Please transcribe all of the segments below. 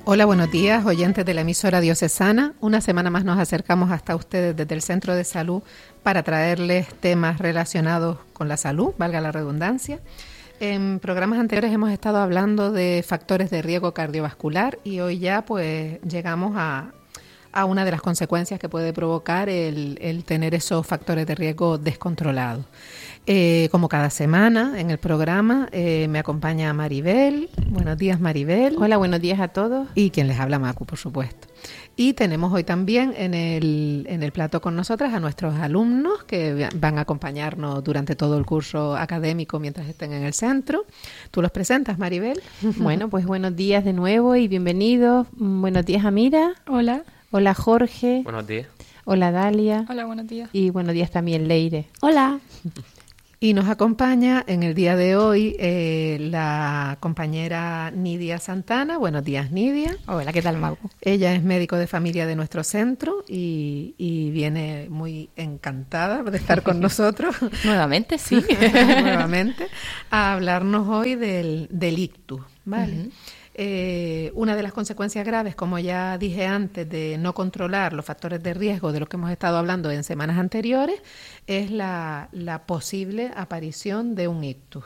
Hola, buenos días, oyentes de la emisora diocesana. Una semana más nos acercamos hasta ustedes desde el Centro de Salud para traerles temas relacionados con la salud, valga la redundancia. En programas anteriores hemos estado hablando de factores de riesgo cardiovascular y hoy ya pues llegamos a una de las consecuencias que puede provocar el tener esos factores de riesgo descontrolados. Como cada semana en el programa me acompaña Maribel. Buenos días, Maribel. Hola, buenos días a todos. Y quien les habla, Macu, por supuesto. Y tenemos hoy también en el plato con nosotras a nuestros alumnos que van a acompañarnos durante todo el curso académico mientras estén en el centro. ¿Tú los presentas, Maribel? Bueno, pues buenos días de nuevo y bienvenidos. Buenos días, Amira. Hola. Hola, Jorge. Buenos días. Hola, Dalia. Hola, buenos días. Y buenos días también, Leire. Hola. Y nos acompaña en el día de hoy la compañera Nidia Santana. Buenos días, Nidia. Hola, ¿qué tal, Mau? Ella es médico de familia de nuestro centro y viene muy encantada de estar con nosotros. Nuevamente, sí. Nuevamente, a hablarnos hoy del ictus, ¿vale? Uh-huh. Una de las consecuencias graves, como ya dije antes, de no controlar los factores de riesgo de los que hemos estado hablando en semanas anteriores, es la posible aparición de un ictus.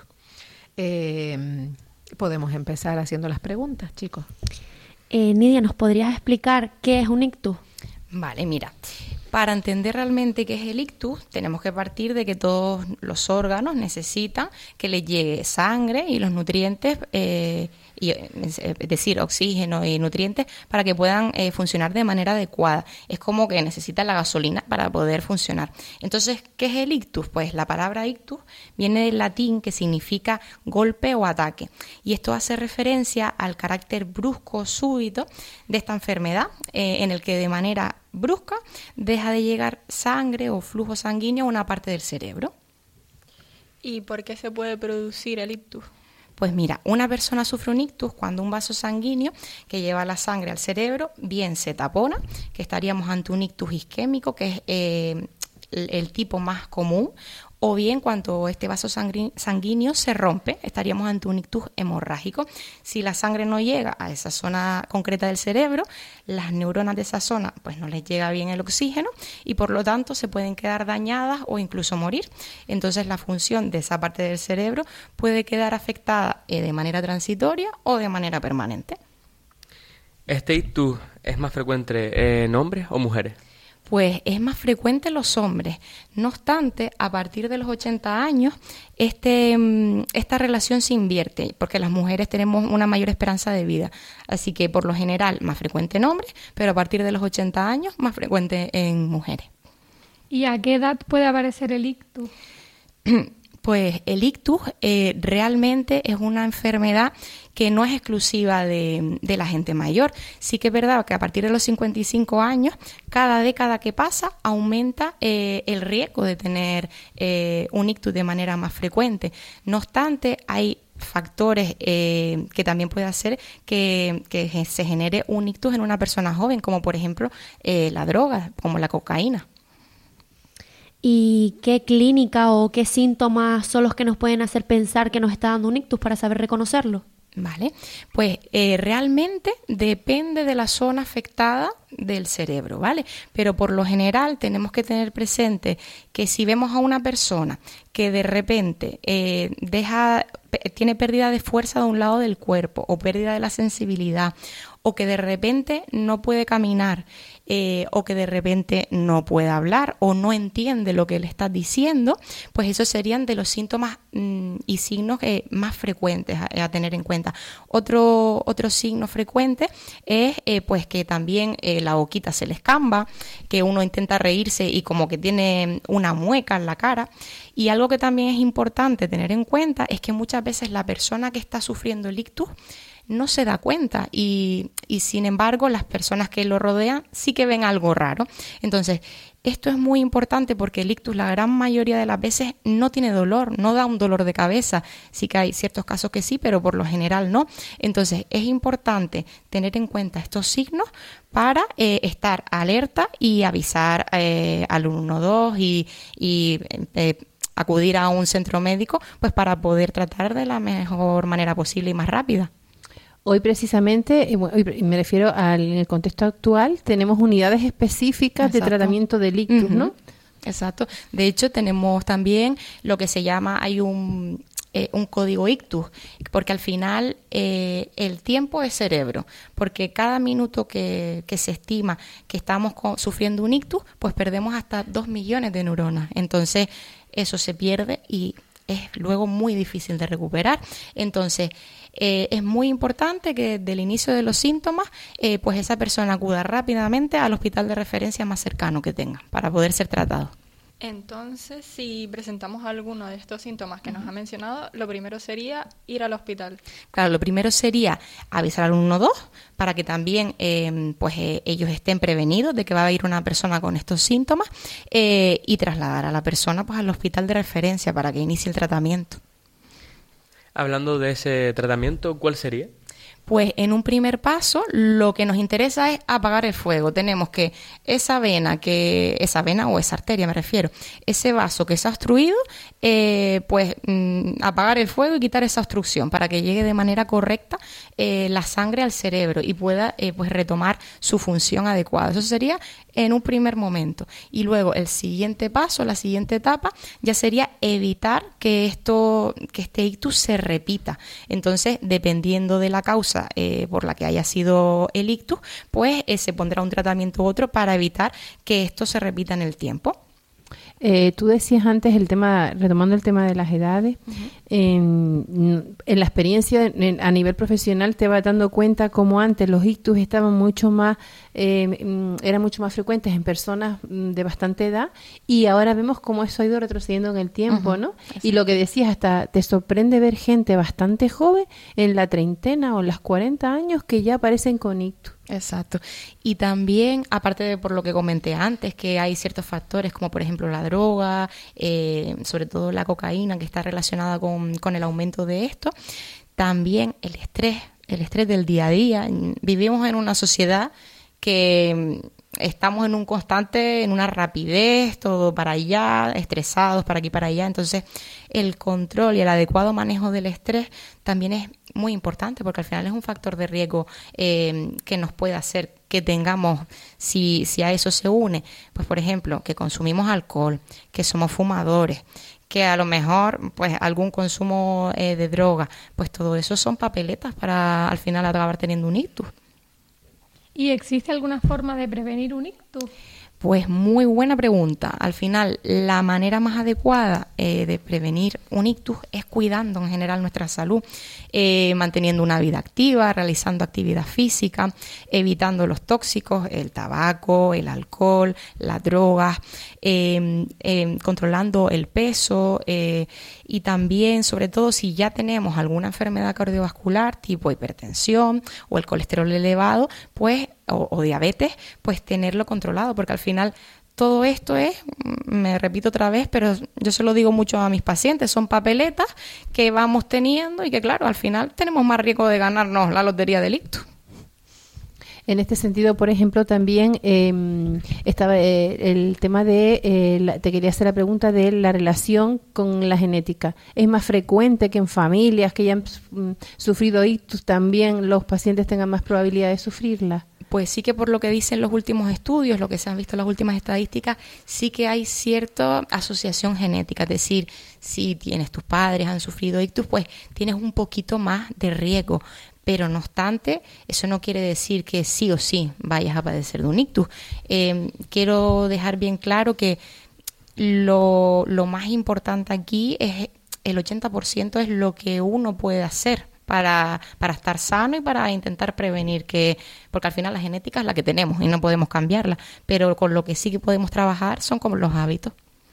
Podemos empezar haciendo las preguntas, chicos. Nidia, ¿nos podrías explicar qué es un ictus? Vale, mira. Para entender realmente qué es el ictus, tenemos que partir de que todos los órganos necesitan que les llegue sangre y los nutrientes, es decir, oxígeno y nutrientes, para que puedan funcionar de manera adecuada. Es como que necesitan la gasolina para poder funcionar. Entonces, ¿qué es el ictus? Pues la palabra ictus viene del latín, que significa golpe o ataque. Y esto hace referencia al carácter brusco, súbito de esta enfermedad, en el que de manera brusca deja de llegar sangre o flujo sanguíneo a una parte del cerebro. ¿Y por qué se puede producir el ictus? Pues mira, una persona sufre un ictus cuando un vaso sanguíneo que lleva la sangre al cerebro bien se tapona, que estaríamos ante un ictus isquémico, que es el tipo más común, o bien cuando este vaso sanguíneo se rompe, estaríamos ante un ictus hemorrágico. Si la sangre no llega a esa zona concreta del cerebro, las neuronas de esa zona pues no les llega bien el oxígeno y por lo tanto se pueden quedar dañadas o incluso morir. Entonces la función de esa parte del cerebro puede quedar afectada de manera transitoria o de manera permanente. ¿Este ictus es más frecuente en hombres o mujeres? Pues es más frecuente en los hombres. No obstante, a partir de los 80 años, esta relación se invierte, porque las mujeres tenemos una mayor esperanza de vida. Así que, por lo general, más frecuente en hombres, pero a partir de los 80 años, más frecuente en mujeres. ¿Y a qué edad puede aparecer el ictus? Pues el ictus realmente es una enfermedad que no es exclusiva de la gente mayor. Sí que es verdad que a partir de los 55 años, cada década que pasa, aumenta el riesgo de tener un ictus de manera más frecuente. No obstante, hay factores que también puede hacer que se genere un ictus en una persona joven, como por ejemplo la droga, como la cocaína. ¿Y qué clínica o qué síntomas son los que nos pueden hacer pensar que nos está dando un ictus para saber reconocerlo? Vale, pues realmente depende de la zona afectada del cerebro, ¿vale? Pero por lo general tenemos que tener presente que si vemos a una persona que de repente tiene pérdida de fuerza de un lado del cuerpo o pérdida de la sensibilidad o que de repente no puede caminar o que de repente no puede hablar o no entiende lo que le estás diciendo, pues esos serían de los síntomas y signos más frecuentes a tener en cuenta. Otro signo frecuente es pues que también la boquita se le escamba, que uno intenta reírse y como que tiene una mueca en la cara. Y algo que también es importante tener en cuenta es que muchas veces la persona que está sufriendo el ictus no se da cuenta y sin embargo las personas que lo rodean sí que ven algo raro. Entonces, esto es muy importante porque el ictus la gran mayoría de las veces no tiene dolor, no da un dolor de cabeza. Sí que hay ciertos casos que sí, pero por lo general no. Entonces, es importante tener en cuenta estos signos para estar alerta y avisar al 112 y acudir a un centro médico pues para poder tratar de la mejor manera posible y más rápida. Hoy precisamente, hoy me refiero en el contexto actual, tenemos unidades específicas de Exacto. tratamiento del ictus, Ujú. ¿no? Exacto. De hecho, tenemos también lo que se llama, hay un código ictus, porque al final el tiempo es cerebro, porque cada minuto que se estima que estamos sufriendo un ictus, pues perdemos hasta 2 millones de neuronas. Entonces, eso se pierde y es luego muy difícil de recuperar. Entonces, es muy importante que desde el inicio de los síntomas, pues esa persona acuda rápidamente al hospital de referencia más cercano que tenga para poder ser tratado. Entonces, si presentamos alguno de estos síntomas que nos ha mencionado, lo primero sería ir al hospital. Claro, lo primero sería avisar al 112 para que también ellos estén prevenidos de que va a ir una persona con estos síntomas y trasladar a la persona pues al hospital de referencia para que inicie el tratamiento. Hablando de ese tratamiento, ¿cuál sería? Pues en un primer paso lo que nos interesa es apagar el fuego. Tenemos que esa vena o esa arteria me refiero, ese vaso que se ha obstruido, apagar el fuego y quitar esa obstrucción para que llegue de manera correcta la sangre al cerebro y pueda retomar su función adecuada. Eso sería en un primer momento. Y luego el siguiente paso, la siguiente etapa, ya sería evitar que este ictus se repita. Entonces, dependiendo de la causa por la que haya sido el ictus, pues se pondrá un tratamiento u otro para evitar que esto se repita en el tiempo. Tú decías antes retomando el tema de las edades, en la experiencia a nivel profesional te vas dando cuenta como antes los ictus estaban eran mucho más frecuentes en personas de bastante edad y ahora vemos cómo eso ha ido retrocediendo en el tiempo, ¿no? Y lo que decías, hasta te sorprende ver gente bastante joven en la treintena o los 40 años que ya aparecen con ictus. Exacto. Y también, aparte de por lo que comenté antes, que hay ciertos factores como por ejemplo la droga, sobre todo la cocaína que está relacionada con el aumento de esto, también el estrés del día a día. Vivimos en una sociedad que estamos en una rapidez, todo para allá, estresados para aquí para allá. Entonces, el control y el adecuado manejo del estrés también es muy importante porque al final es un factor de riesgo que nos puede hacer que tengamos, si a eso se une, pues por ejemplo, que consumimos alcohol, que somos fumadores, que a lo mejor pues algún consumo de droga, pues todo eso son papeletas para al final acabar teniendo un ictus. ¿Y existe alguna forma de prevenir un ictus? Pues muy buena pregunta. Al final, la manera más adecuada de prevenir un ictus es cuidando en general nuestra salud, manteniendo una vida activa, realizando actividad física, evitando los tóxicos, el tabaco, el alcohol, las drogas, controlando el peso y también, sobre todo, si ya tenemos alguna enfermedad cardiovascular tipo hipertensión o el colesterol elevado, pues o diabetes, pues tenerlo controlado, porque al final todo esto me repito otra vez, pero yo se lo digo mucho a mis pacientes, son papeletas que vamos teniendo y que claro, al final tenemos más riesgo de ganarnos la lotería del ictus. En este sentido, por ejemplo, también estaba el tema te quería hacer la pregunta de la relación con la genética. ¿Es más frecuente que en familias que ya han sufrido ictus también los pacientes tengan más probabilidad de sufrirla? Pues sí que por lo que dicen los últimos estudios, lo que se han visto en las últimas estadísticas, sí que hay cierta asociación genética. Es decir, si tus padres han sufrido ictus, pues tienes un poquito más de riesgo. Pero no obstante, eso no quiere decir que sí o sí vayas a padecer de un ictus. Quiero dejar bien claro que lo más importante aquí es el 80% es lo que uno puede hacer para estar sano y para intentar prevenir porque al final la genética es la que tenemos y no podemos cambiarla, pero con lo que sí que podemos trabajar son como los hábitos.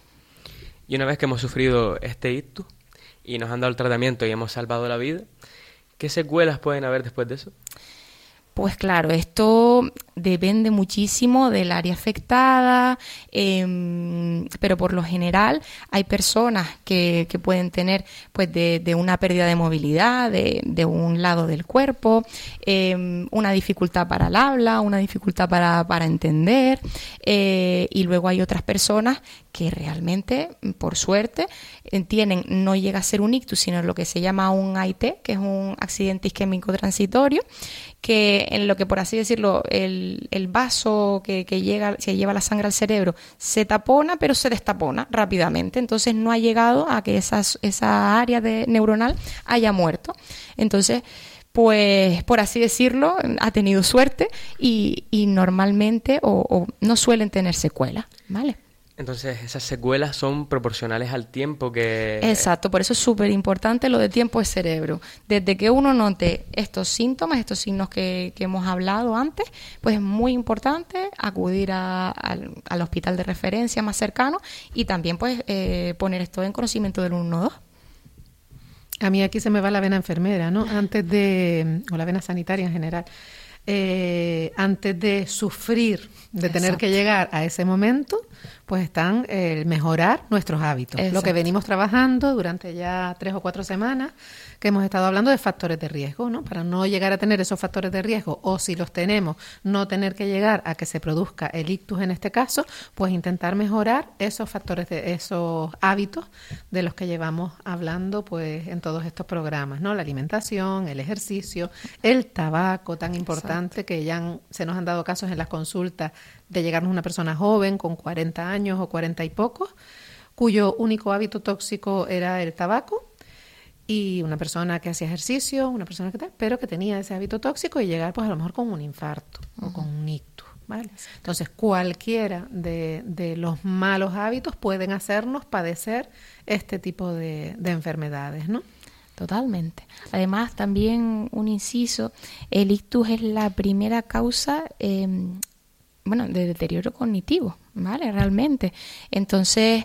Y una vez que hemos sufrido este ictus y nos han dado el tratamiento y hemos salvado la vida, ¿qué secuelas pueden haber después de eso? Pues claro, esto depende muchísimo del área afectada, pero por lo general hay personas que pueden tener pues de una pérdida de movilidad de un lado del cuerpo, una dificultad para el habla, una dificultad para entender, y luego hay otras personas que realmente, por suerte, no llega a ser un ictus, sino lo que se llama un AIT, que es un accidente isquémico transitorio, que en lo que, por así decirlo, el vaso que lleva la sangre al cerebro se tapona, pero se destapona rápidamente. Entonces no ha llegado a que esa área neuronal haya muerto. Entonces, pues, por así decirlo, ha tenido suerte y normalmente o no suelen tener secuelas, ¿vale? Entonces, esas secuelas son proporcionales al tiempo que... Exacto, por eso es súper importante lo de tiempo de cerebro. Desde que uno note estos síntomas, estos signos que hemos hablado antes, pues es muy importante acudir al hospital de referencia más cercano y también pues poner esto en conocimiento del 112. A mí aquí se me va la vena enfermera, ¿no? O la vena sanitaria en general. Antes de sufrir, de tener que llegar a ese momento, pues están el mejorar nuestros hábitos. Exacto. Lo que venimos trabajando durante ya 3 o 4 semanas, que hemos estado hablando de factores de riesgo, ¿no? Para no llegar a tener esos factores de riesgo, o si los tenemos, no tener que llegar a que se produzca el ictus en este caso, pues intentar mejorar esos hábitos de los que llevamos hablando pues en todos estos programas, ¿no? La alimentación, el ejercicio, el tabaco tan importante. Exacto. Que ya se nos han dado casos en las consultas de llegarnos una persona joven con 40 años o 40 y pocos, cuyo único hábito tóxico era el tabaco, y una persona que hacía ejercicio, una persona que tal, pero que tenía ese hábito tóxico y llegar pues a lo mejor con un infarto o con un ictus, ¿vale? Entonces cualquiera de los malos hábitos pueden hacernos padecer este tipo de enfermedades, ¿no? Totalmente. Además, también un inciso, el ictus es la primera causa de deterioro cognitivo, ¿vale? Realmente. Entonces,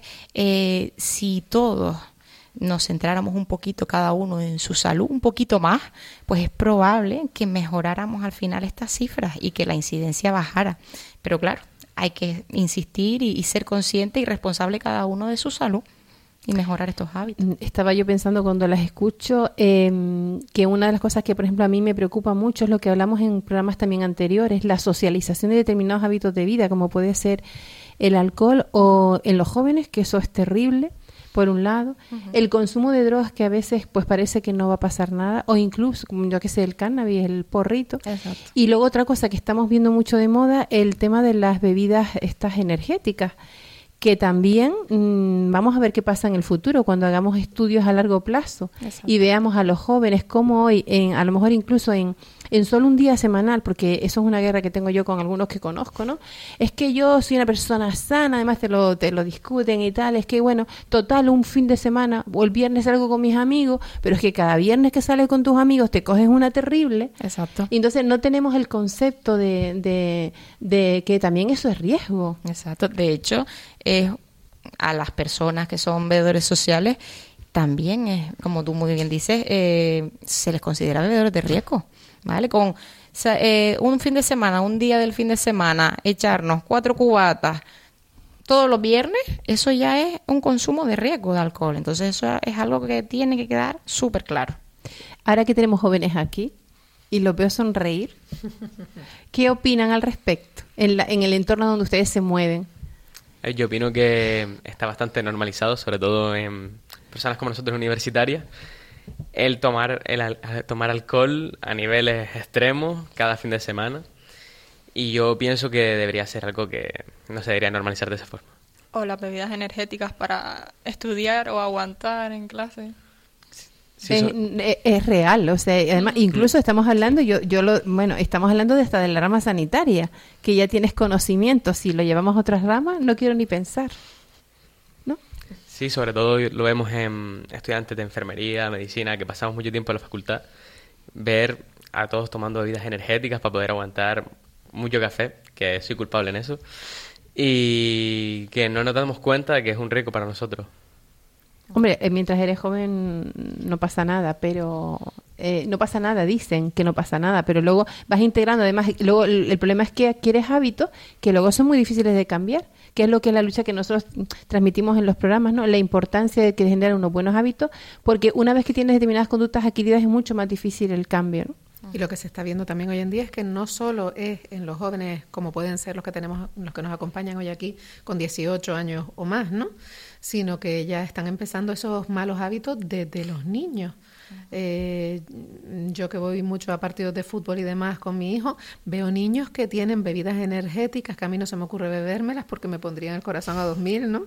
si todos nos centráramos un poquito cada uno en su salud, un poquito más, pues es probable que mejoráramos al final estas cifras y que la incidencia bajara. Pero claro, hay que insistir y ser consciente y responsable cada uno de su salud y mejorar estos hábitos. Estaba yo pensando cuando las escucho que una de las cosas que, por ejemplo, a mí me preocupa mucho es lo que hablamos en programas también anteriores, la socialización de determinados hábitos de vida, como puede ser el alcohol o en los jóvenes, que eso es terrible, por un lado, el consumo de drogas que a veces pues parece que no va a pasar nada, o incluso, como yo que sé, el cannabis, el porrito. Exacto. Y luego otra cosa que estamos viendo mucho de moda, el tema de las bebidas estas energéticas, que también vamos a ver qué pasa en el futuro cuando hagamos estudios a largo plazo. Exacto. Y veamos a los jóvenes cómo hoy, a lo mejor incluso en solo un día semanal, porque eso es una guerra que tengo yo con algunos que conozco, ¿no? Es que yo soy una persona sana, además te lo discuten y tal, es que bueno, total, un fin de semana o el viernes salgo con mis amigos, pero es que cada viernes que sales con tus amigos te coges una terrible. Exacto. Y entonces no tenemos el concepto de que también eso es riesgo. Exacto. De hecho, a las personas que son bebedores sociales también es, como tú muy bien dices, se les considera bebedores de riesgo, ¿vale? Con un fin de semana, un día del fin de semana, echarnos 4 cubatas todos los viernes, eso ya es un consumo de riesgo de alcohol. Entonces eso es algo que tiene que quedar súper claro. Ahora que tenemos jóvenes aquí y los veo sonreír, ¿qué opinan al respecto en el entorno donde ustedes se mueven? Yo opino que está bastante normalizado, sobre todo en personas como nosotros universitarias, el tomar alcohol a niveles extremos cada fin de semana. Y yo pienso que debería ser algo que no se debería normalizar de esa forma. O las bebidas energéticas para estudiar o aguantar en clase. Sí, es real, o sea, además incluso estamos hablando, estamos hablando de la rama sanitaria, que ya tienes conocimiento. Si lo llevamos a otras ramas, no quiero ni pensar, ¿no? Sí, sobre todo lo vemos en estudiantes de enfermería, medicina, que pasamos mucho tiempo en la facultad, ver a todos tomando bebidas energéticas para poder aguantar mucho café, que soy culpable en eso, y que no nos damos cuenta de que es un riesgo para nosotros. Hombre, mientras eres joven no pasa nada, pero no pasa nada, dicen que no pasa nada, pero luego vas integrando, además, luego el problema es que adquieres hábitos que luego son muy difíciles de cambiar, que es lo que es la lucha que nosotros transmitimos en los programas, ¿no? La importancia de que generar unos buenos hábitos, porque una vez que tienes determinadas conductas adquiridas es mucho más difícil el cambio, ¿no? Y lo que se está viendo también hoy en día es que no solo es en los jóvenes, como pueden ser los que tenemos, los que nos acompañan hoy aquí con 18 años o más, ¿no? Sino que ya están empezando esos malos hábitos desde los niños. Yo que voy mucho a partidos de fútbol y demás con mi hijo, veo niños que tienen bebidas energéticas, que a mí no se me ocurre bebérmelas porque me pondrían el corazón a 2000, ¿no?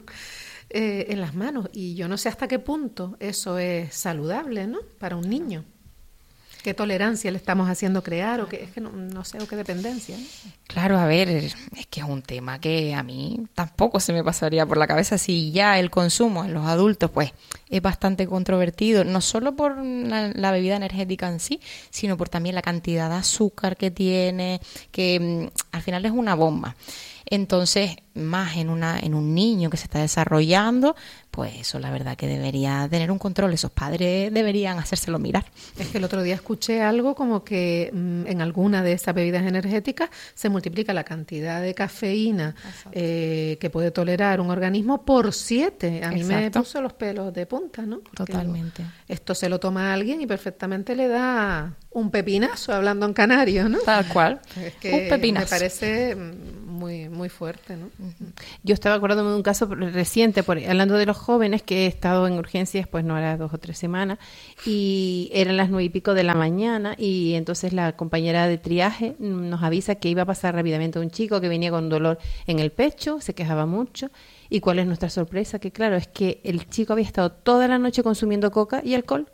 En las manos. Y yo no sé hasta qué punto eso es saludable, ¿no? Para un niño. ¿Qué tolerancia le estamos haciendo crear? O qué, es que no sé, o qué dependencia, ¿no? Claro, a ver, es que es un tema que a mí tampoco se me pasaría por la cabeza si ya el consumo en los adultos pues es bastante controvertido, no solo por la bebida energética en sí, sino por también la cantidad de azúcar que tiene, que al final es una bomba. Entonces, más en un niño que se está desarrollando, pues eso la verdad que debería tener un control. Esos padres deberían hacérselo mirar. Es que el otro día escuché algo como que en alguna de esas bebidas energéticas se multiplica la cantidad de cafeína que puede tolerar un organismo por 7. A mí me puso los pelos de punta, ¿no? Porque totalmente. Esto se lo toma alguien y perfectamente le da un pepinazo, hablando en canario, ¿no? Tal cual. Es que un pepinazo. me parece muy, muy fuerte, ¿no? Yo estaba acordándome de un caso reciente, hablando de los jóvenes, que he estado en urgencias, pues no era 2 o 3 semanas, y eran las 9:00 de la mañana, y entonces la compañera de triaje nos avisa que iba a pasar rápidamente a un chico que venía con dolor en el pecho, se quejaba mucho, y cuál es nuestra sorpresa, que claro, es que el chico había estado toda la noche consumiendo coca y alcohol,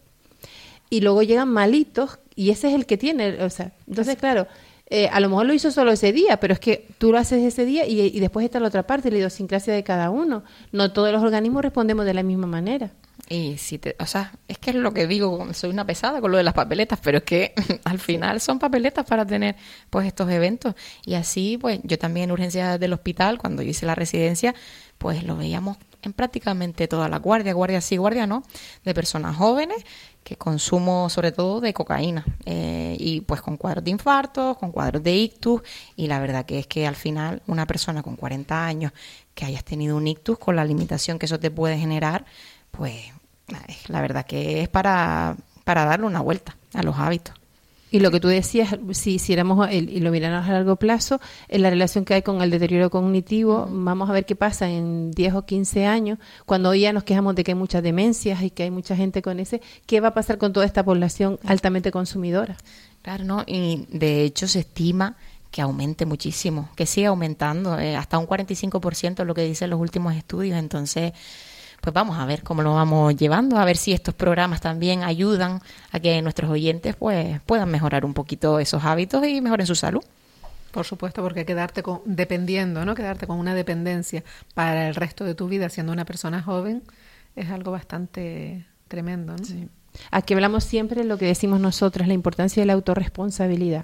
y luego llegan malitos, y ese es el que tiene, o sea, entonces claro, a lo mejor lo hizo solo ese día, pero es que tú lo haces ese día y después está la otra parte, la idiosincrasia de cada uno. No todos los organismos respondemos de la misma manera. Y o sea, es que es lo que digo, soy una pesada con lo de las papeletas, pero es que al final son papeletas para tener pues estos eventos. Y así, pues yo también en urgencias del hospital, cuando yo hice la residencia, pues lo veíamos en prácticamente toda la guardia sí, guardia no, de personas jóvenes que consumo sobre todo de cocaína y pues con cuadros de infartos, con cuadros de ictus, y la verdad que es que al final una persona con 40 años que hayas tenido un ictus con la limitación que eso te puede generar, pues la verdad que es para darle una vuelta a los hábitos. Y lo que tú decías, si hiciéramos y lo miráramos a largo plazo, en la relación que hay con el deterioro cognitivo, vamos a ver qué pasa en 10 o 15 años, cuando hoy ya nos quejamos de que hay muchas demencias y que hay mucha gente con ¿qué va a pasar con toda esta población altamente consumidora? Claro, ¿no? Y de hecho se estima que aumente muchísimo, que siga aumentando, hasta un 45% es lo que dicen los últimos estudios. Entonces, pues vamos a ver cómo lo vamos llevando, a ver si estos programas también ayudan a que nuestros oyentes pues puedan mejorar un poquito esos hábitos y mejoren su salud. Por supuesto, porque quedarte dependiendo, ¿no? Quedarte con una dependencia para el resto de tu vida siendo una persona joven es algo bastante tremendo, ¿no? Sí. Aquí hablamos siempre lo que decimos nosotras, la importancia de la autorresponsabilidad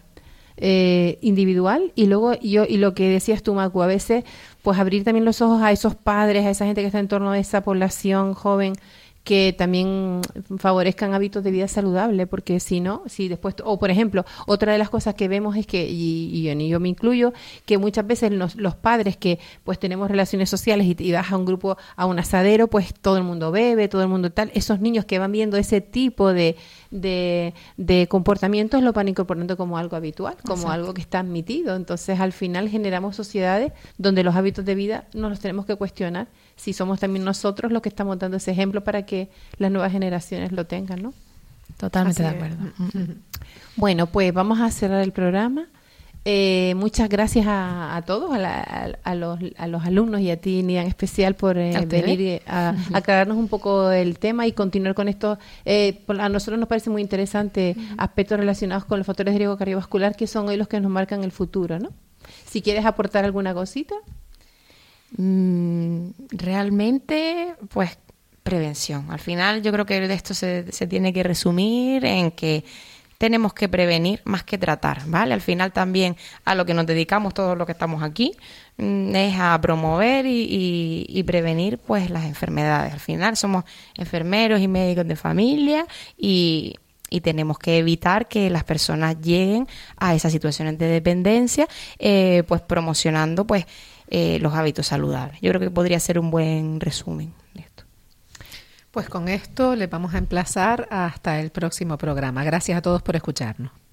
individual, y luego y lo que decías tú, Macu, a veces pues abrir también los ojos a esos padres, a esa gente que está en torno a esa población joven, que también favorezcan hábitos de vida saludable, porque si no, si después, o por ejemplo, otra de las cosas que vemos es que, y yo me incluyo, que muchas veces los padres que pues tenemos relaciones sociales y vas a un grupo, a un asadero, pues todo el mundo bebe, todo el mundo tal, esos niños que van viendo ese tipo de comportamientos lo van incorporando como algo habitual, como algo que está admitido. Entonces al final generamos sociedades donde los hábitos de vida nos los tenemos que cuestionar, si somos también nosotros los que estamos dando ese ejemplo para que las nuevas generaciones lo tengan, ¿no? Totalmente de acuerdo. Bueno, pues vamos a cerrar el programa. Muchas gracias a todos, a los alumnos y a ti, Nia, en especial, por venir a aclararnos un poco el tema y continuar con esto. A nosotros nos parece muy interesante aspectos relacionados con los factores de riesgo cardiovascular, que son hoy los que nos marcan el futuro, ¿no? Si quieres aportar alguna cosita. Realmente, pues, prevención. Al final yo creo que de esto se tiene que resumir en que tenemos que prevenir más que tratar, ¿vale? Al final también a lo que nos dedicamos todos los que estamos aquí es a promover y prevenir pues las enfermedades. Al final somos enfermeros y médicos de familia y y tenemos que evitar que las personas lleguen a esas situaciones de dependencia, pues promocionando pues los hábitos saludables. Yo creo que podría ser un buen resumen de esto. Pues con esto les vamos a emplazar hasta el próximo programa. Gracias a todos por escucharnos.